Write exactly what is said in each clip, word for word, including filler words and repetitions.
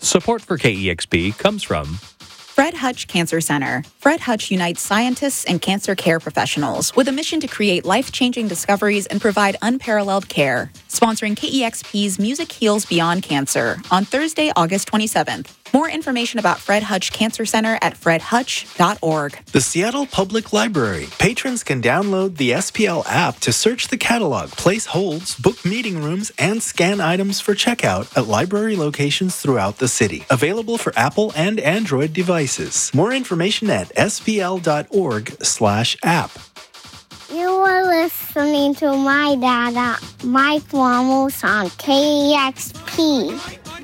Support for K E X P comes from Fred Hutch Cancer Center. Fred Hutch unites scientists and cancer care professionals with a mission to create life-changing discoveries and provide unparalleled care. Sponsoring K E X P's Music Heals Beyond Cancer on Thursday, August twenty-seventh. More information about Fred Hutch Cancer Center at fred hutch dot org. The Seattle Public Library. Patrons can download the S P L app to search the catalog, place holds, book meeting rooms, and scan items for checkout at library locations throughout the city. Available for Apple and Android devices. More information at s p l dot org slash app. You are listening to My Dada, Mike Ramos on K E X P.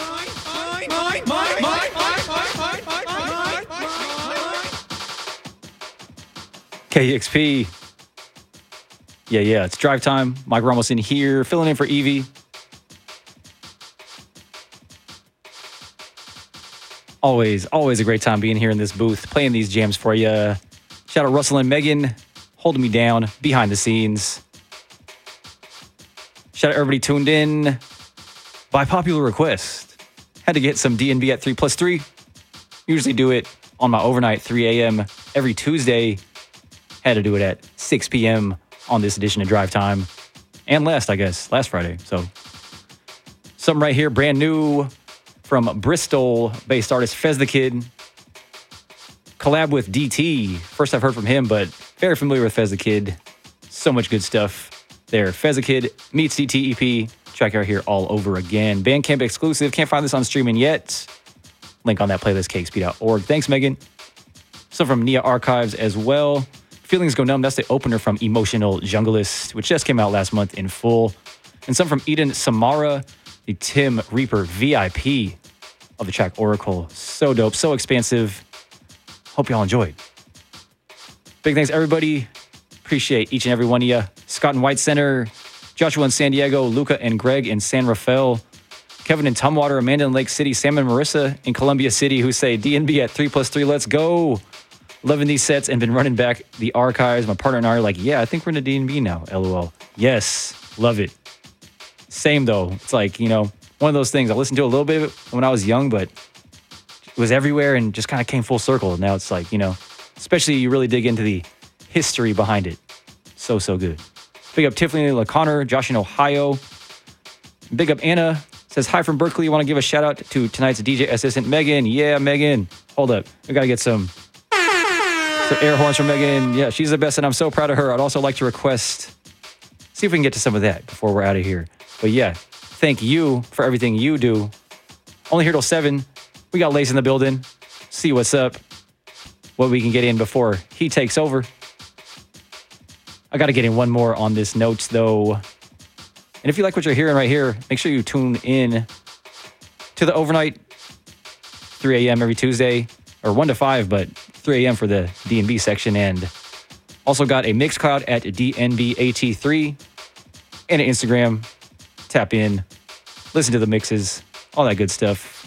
K E X P. Yeah, yeah, it's drive time. Mike Ramos in here, filling in for Evie. Always, always a great time being here in this booth, playing these jams for you. Shout out Russell and Megan, holding me down behind the scenes. Shout out everybody tuned in by popular request. Had to get some D and B at three plus three. Usually do it on my overnight three a.m. every Tuesday. Had to do it at six p.m. on this edition of Drive Time. And last, I guess, last Friday. So, something right here, brand new from Bristol-based artist Fez the Kid. Collab with D T. First I've heard from him, but very familiar with Fez the Kid. So much good stuff there. Fez the Kid meets D T E P. Track out here all over again. Bandcamp exclusive. Can't find this on streaming yet. Link on that playlist, k x p dot org. Thanks, Megan. So from Nia Archives as well. Feelings Go Numb. That's the opener from Emotional Junglist, which just came out last month in full. And some from Eden Samara, the Tim Reaper V I P of the track Oracle. So dope, so expansive. Hope y'all enjoyed. Big thanks, everybody. Appreciate each and every one of you. Scott in White Center, Joshua in San Diego, Luca and Greg in San Rafael, Kevin in Tumwater, Amanda in Lake City, Sam and Marissa in Columbia City, who say D and B at three plus three, let's go. Loving these sets and been running back the archives. My partner and I are like, yeah, I think we're in a D and B now, lol. Yes, love it. Same though. It's like, you know, one of those things. I listened to a little bit when I was young, but it was everywhere and just kind of came full circle. Now it's like, you know, especially you really dig into the history behind it. So, so good. Big up Tiffany LaConnor, Josh in Ohio. Big up Anna. Says, hi from Berkeley. Want to give a shout out to tonight's D J assistant, Megan. Yeah, Megan. Hold up. We got to get some, some air horns from Megan. Yeah, she's the best, and I'm so proud of her. I'd also like to request, see if we can get to some of that before we're out of here. But yeah, thank you for everything you do. Only here till seven. We got Lace in the building. See what's up. What we can get in before he takes over. I got to get in one more on this notes, though. And if you like what you're hearing right here, make sure you tune in to the overnight, three a.m. every Tuesday, or one to five, but three a.m. for the D and B section. And also got a Mixcloud at D N B A T three and an Instagram. Tap in, listen to the mixes, all that good stuff.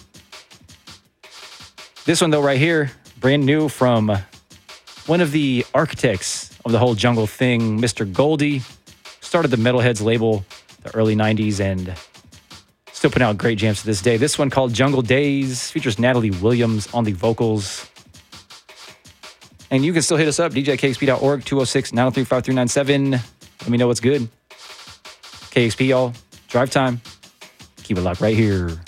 This one, though, right here, brand new from one of the architects of the whole jungle thing, Mister Goldie. Started the Metalheads label the early nineties and still putting out great jams to this day. This one called Jungle Days features Natalie Williams on the vocals. And you can still hit us up, d j k x p dot org, two oh six, nine oh three, five three nine seven. Let me know what's good. K X P, y'all. Drive time. Keep it locked right here.